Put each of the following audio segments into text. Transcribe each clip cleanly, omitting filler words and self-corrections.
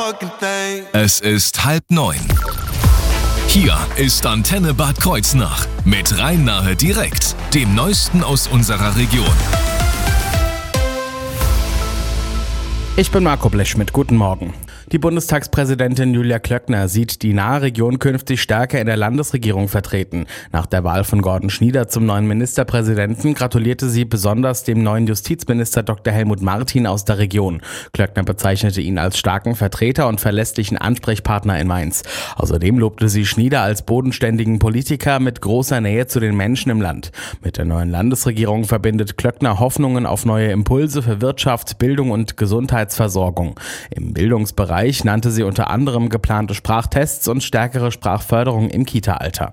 Es ist 8:30. Hier ist Antenne Bad Kreuznach mit Rhein-Nahe direkt, dem Neuesten aus unserer Region. Ich bin Marco Blechschmidt, guten Morgen. Die Bundestagspräsidentin Julia Klöckner sieht die nahe Region künftig stärker in der Landesregierung vertreten. Nach der Wahl von Gordon Schnieder zum neuen Ministerpräsidenten gratulierte sie besonders dem neuen Justizminister Dr. Helmut Martin aus der Region. Klöckner bezeichnete ihn als starken Vertreter und verlässlichen Ansprechpartner in Mainz. Außerdem lobte sie Schnieder als bodenständigen Politiker mit großer Nähe zu den Menschen im Land. Mit der neuen Landesregierung verbindet Klöckner Hoffnungen auf neue Impulse für Wirtschaft, Bildung und Gesundheitsversorgung. Im Bildungsbereich nannte sie unter anderem geplante Sprachtests und stärkere Sprachförderung im Kita-Alter.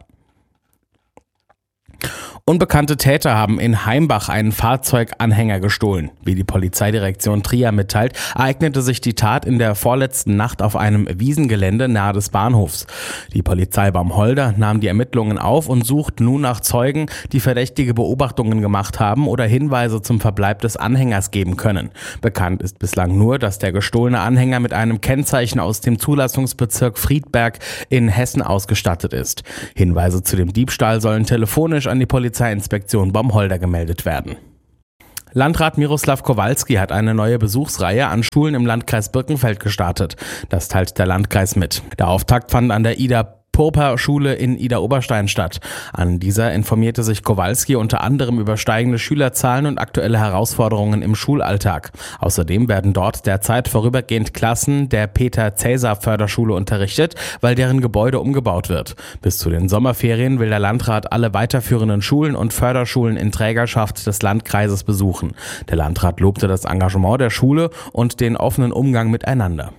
Unbekannte Täter haben in Heimbach einen Fahrzeuganhänger gestohlen. Wie die Polizeidirektion Trier mitteilt, ereignete sich die Tat in der vorletzten Nacht auf einem Wiesengelände nahe des Bahnhofs. Die Polizei Baumholder nahm die Ermittlungen auf und sucht nun nach Zeugen, die verdächtige Beobachtungen gemacht haben oder Hinweise zum Verbleib des Anhängers geben können. Bekannt ist bislang nur, dass der gestohlene Anhänger mit einem Kennzeichen aus dem Zulassungsbezirk Friedberg in Hessen ausgestattet ist. Hinweise zu dem Diebstahl sollen telefonisch an die Polizeiinspektion Baumholder gemeldet werden. Landrat Miroslav Kowalski hat eine neue Besuchsreihe an Schulen im Landkreis Birkenfeld gestartet. Das teilt der Landkreis mit. Der Auftakt fand an der Ida-Purper-Schule in Ida-Oberstein statt. An dieser informierte sich Kowalski unter anderem über steigende Schülerzahlen und aktuelle Herausforderungen im Schulalltag. Außerdem werden dort derzeit vorübergehend Klassen der Peter-Cäsar-Förderschule unterrichtet, weil deren Gebäude umgebaut wird. Bis zu den Sommerferien will der Landrat alle weiterführenden Schulen und Förderschulen in Trägerschaft des Landkreises besuchen. Der Landrat lobte das Engagement der Schule und den offenen Umgang miteinander.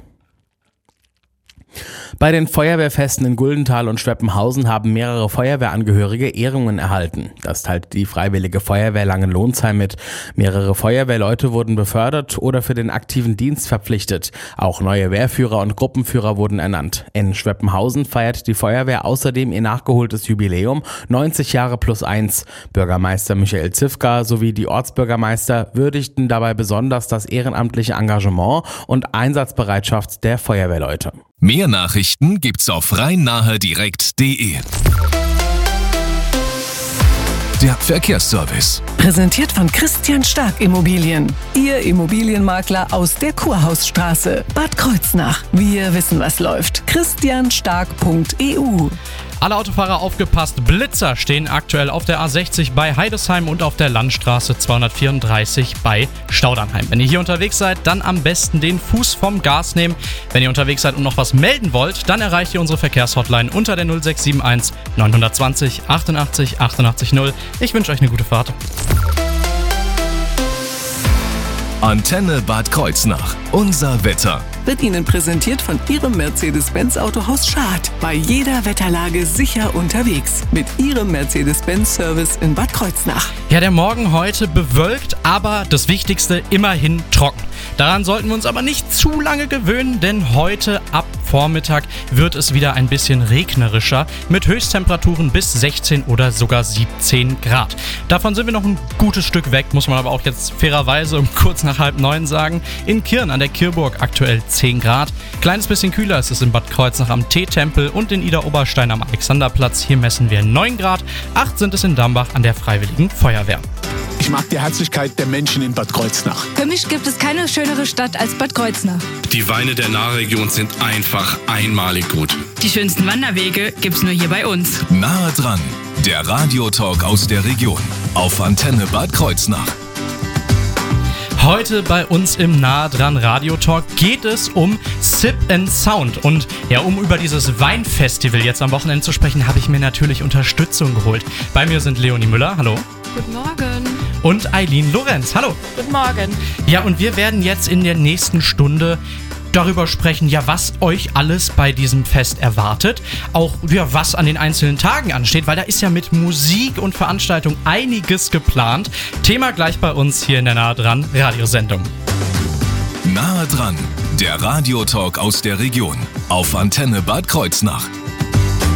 Bei den Feuerwehrfesten in Guldenthal und Schweppenhausen haben mehrere Feuerwehrangehörige Ehrungen erhalten. Das teilt die Freiwillige Feuerwehr Langenlohnsheim mit. Mehrere Feuerwehrleute wurden befördert oder für den aktiven Dienst verpflichtet. Auch neue Wehrführer und Gruppenführer wurden ernannt. In Schweppenhausen feiert die Feuerwehr außerdem ihr nachgeholtes Jubiläum 90 Jahre plus 1. Bürgermeister Michael Zifka sowie die Ortsbürgermeister würdigten dabei besonders das ehrenamtliche Engagement und Einsatzbereitschaft der Feuerwehrleute. Mehr Nachrichten gibt's auf rhein-nahe-direkt.de. Der Verkehrsservice. Präsentiert von Christian Stark Immobilien. Ihr Immobilienmakler aus der Kurhausstraße, Bad Kreuznach. Wir wissen, was läuft. christianstark.eu. Alle Autofahrer aufgepasst, Blitzer stehen aktuell auf der A60 bei Heidesheim und auf der Landstraße 234 bei Staudernheim. Wenn ihr hier unterwegs seid, dann am besten den Fuß vom Gas nehmen. Wenn ihr unterwegs seid und noch was melden wollt, dann erreicht ihr unsere Verkehrshotline unter der 0671 920 88 88 0. Ich wünsche euch eine gute Fahrt. Antenne Bad Kreuznach. Unser Wetter. Wird Ihnen präsentiert von Ihrem Mercedes-Benz Autohaus Schad. Bei jeder Wetterlage sicher unterwegs. Mit Ihrem Mercedes-Benz-Service in Bad Kreuznach. Ja, der Morgen heute bewölkt, aber das Wichtigste immerhin trocken. Daran sollten wir uns aber nicht zu lange gewöhnen, denn heute ab Vormittag wird es wieder ein bisschen regnerischer mit Höchsttemperaturen bis 16 oder sogar 17 Grad. Davon sind wir noch ein gutes Stück weg, muss man aber auch jetzt fairerweise um kurz nach 8:30 sagen. In Kirn an der Kirburg aktuell 10 Grad. Kleines bisschen kühler ist es in Bad Kreuznach am Teetempel und in Ida-Oberstein am Alexanderplatz. Hier messen wir 9 Grad. 8 sind es in Dambach an der Freiwilligen Feuerwehr. Ich mag die Herzlichkeit der Menschen in Bad Kreuznach. Für mich gibt es keine schönere Stadt als Bad Kreuznach. Die Weine der Nahregion sind einfach einmalig gut. Die schönsten Wanderwege gibt's nur hier bei uns. Nahe dran, der Radiotalk aus der Region auf Antenne Bad Kreuznach. Heute bei uns im Nahe dran Radiotalk geht es um Sip & Sound. Und ja, um über dieses Weinfestival jetzt am Wochenende zu sprechen, habe ich mir natürlich Unterstützung geholt. Bei mir sind Leonie Müller, hallo. Guten Morgen. Und Eileen Lorenz, hallo. Guten Morgen. Ja, und wir werden jetzt in der nächsten Stunde darüber sprechen, ja, was euch alles bei diesem Fest erwartet. Auch, ja, was an den einzelnen Tagen ansteht, weil da ist ja mit Musik und Veranstaltung einiges geplant. Thema gleich bei uns hier in der Nahe dran Radiosendung. Nahe dran, der Radiotalk aus der Region auf Antenne Bad Kreuznach.